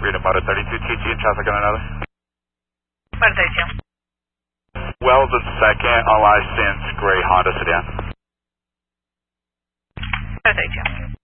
Reading motor 32 TG in traffic on another. Motor 32. Wells and second, unlicensed gray Honda sedan. Motor 32.